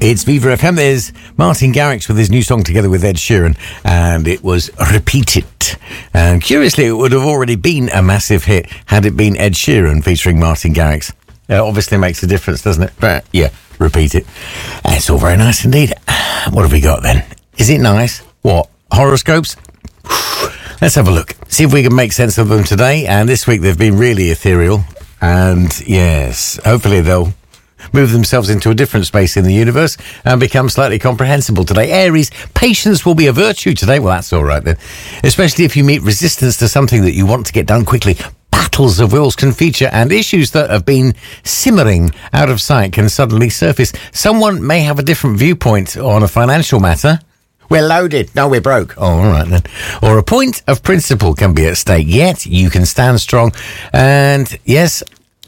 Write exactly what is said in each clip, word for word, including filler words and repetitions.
It's Viva F M. There's Martin Garrix with his new song together with Ed Sheeran, and it was Repeat It. And curiously, it would have already been a massive hit had it been Ed Sheeran featuring Martin Garrix. It obviously makes a difference, doesn't it? But yeah, Repeat It. And it's all very nice indeed. What have we got then? Is it nice? What? Horoscopes? Let's have a look. See if we can make sense of them today. And this week they've been really ethereal. And yes, hopefully they'll move themselves into a different space in the universe and become slightly comprehensible today. Aries, patience will be a virtue today. Well, that's all right then. Especially if you meet resistance to something that you want to get done quickly. Battles of wills can feature, and issues that have been simmering out of sight can suddenly surface. Someone may have a different viewpoint on a financial matter. We're loaded. No, we're broke. Oh, all right then. Or a point of principle can be at stake, yet you can stand strong. And yes,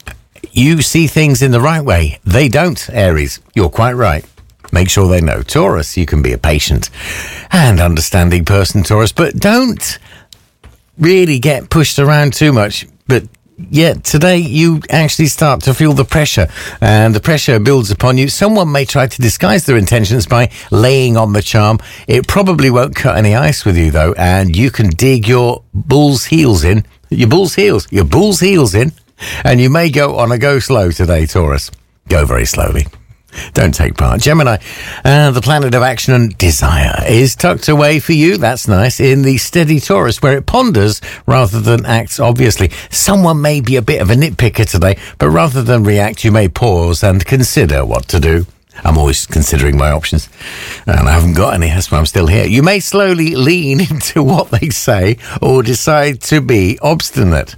you see things in the right way. They don't, Aries. You're quite right. Make sure they know. Taurus, you can be a patient and understanding person, Taurus, but don't really get pushed around too much. But yet today you actually start to feel the pressure, and the pressure builds upon you. Someone may try to disguise their intentions by laying on the charm. It probably won't cut any ice with you, though, and you can dig your bull's heels in. Your bull's heels. Your bull's heels in. And you may go on a go slow today, Taurus. Go very slowly. Don't take part. Gemini, uh, the planet of action and desire is tucked away for you. That's nice. In the steady Taurus, where it ponders rather than acts obviously. Someone may be a bit of a nitpicker today, but rather than react, you may pause and consider what to do. I'm always considering my options, and I haven't got any. That's why I'm still here. You may slowly lean into what they say or decide to be obstinate.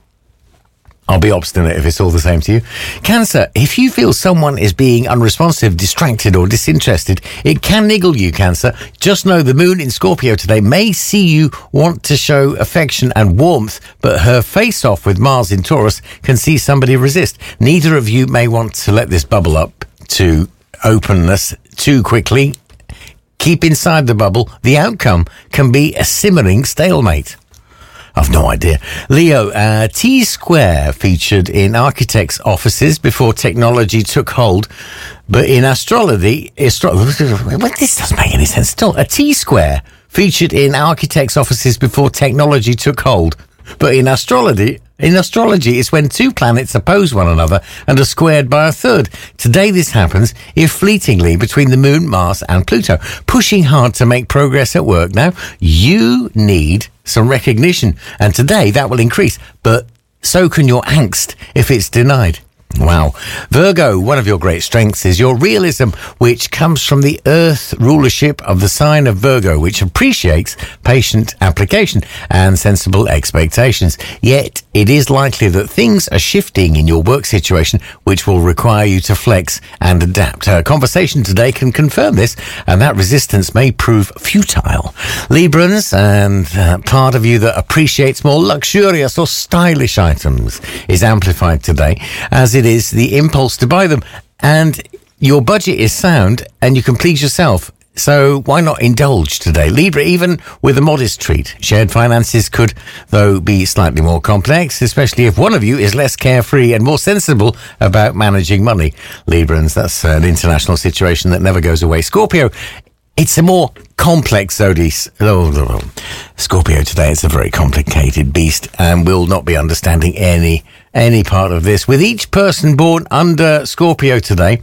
I'll be obstinate if it's all the same to you. Cancer, if you feel someone is being unresponsive, distracted or disinterested, it can niggle you, Cancer. Just know the moon in Scorpio today may see you want to show affection and warmth, but her face-off with Mars in Taurus can see somebody resist. Neither of you may want to let this bubble up to openness too quickly. Keep inside the bubble. The outcome can be a simmering stalemate. I've no idea. Leo, uh, T-Square featured in architects' offices before technology took hold. But in astrology, astro- well, this doesn't make any sense at all. A T-Square featured in architects' offices before technology took hold. But in astrology, in astrology, it's when two planets oppose one another and are squared by a third. Today this happens, if fleetingly, between the Moon, Mars and Pluto. Pushing hard to make progress at work now. You need some recognition, and today that will increase, but so can your angst if it's denied. Wow. Virgo, one of your great strengths is your realism, which comes from the earth rulership of the sign of Virgo, which appreciates patient application and sensible expectations. Yet it is likely that things are shifting in your work situation, which will require you to flex and adapt. A conversation today can confirm this, and that resistance may prove futile. Librans, and uh, part of you that appreciates more luxurious or stylish items is amplified today, as it is the impulse to buy them, and your budget is sound and you can please yourself, so why not indulge today? Libra, even with a modest treat. Shared finances could, though, be slightly more complex, especially if one of you is less carefree and more sensible about managing money. Librans, that's an international situation that never goes away. Scorpio, it's a more complex zodiac. Oh, Scorpio today, it's a very complicated beast, and will not be understanding any any part of this. With each person born under Scorpio today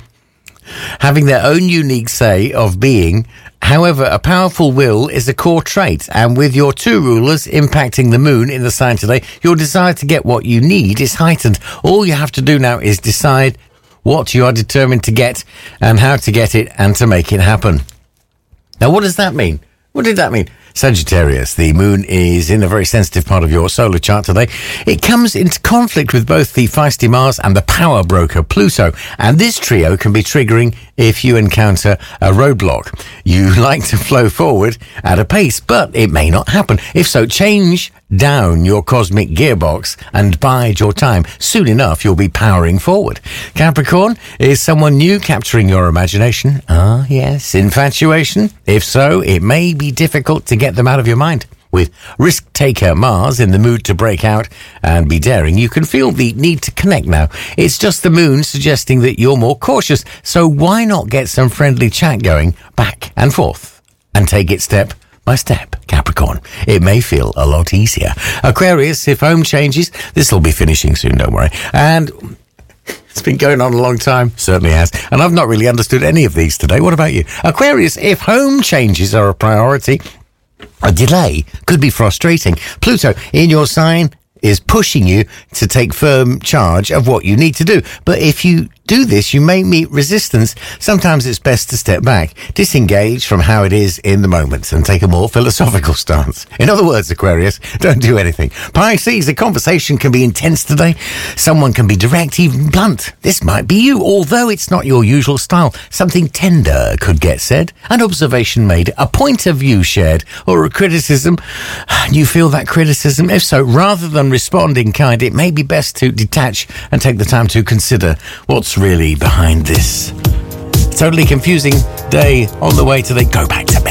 having their own unique say of being, however, a powerful will is a core trait, and with your two rulers impacting the moon in the sign today, your desire to get what you need is heightened. All you have to do now is decide what you are determined to get and how to get it and to make it happen. Now, what does that mean? What did that mean? Sagittarius, the moon is in a very sensitive part of your solar chart today. It comes into conflict with both the feisty Mars and the power broker Pluto, and this trio can be triggering if you encounter a roadblock. You like to flow forward at a pace, but it may not happen. If so, change down your cosmic gearbox and bide your time. Soon enough, you'll be powering forward. Capricorn, is someone new capturing your imagination? Ah, yes. Infatuation? If so, it may be difficult to get them out of your mind. With risk-taker Mars in the mood to break out and be daring, you can feel the need to connect now. It's just the moon suggesting that you're more cautious, so why not get some friendly chat going back and forth and take it step by step, Capricorn. It may feel a lot easier. Aquarius, if home changes, this will be finishing soon, don't worry. And it's been going on a long time, certainly has, and I've not really understood any of these today. What about you? Aquarius, if home changes are a priority, a delay could be frustrating. Pluto in your sign is pushing you to take firm charge of what you need to do. But if you do this, you may meet resistance. Sometimes it's best to step back, disengage from how it is in the moment and take a more philosophical stance. In other words, Aquarius, don't do anything. Pisces, the conversation can be intense today. Someone can be direct, even blunt. This might be you, although it's not your usual style. Something tender could get said, an observation made, a point of view shared, or a criticism. You feel that criticism? If so, rather than respond in kind, it may be best to detach and take the time to consider what's really behind this totally confusing day on the way to the go back to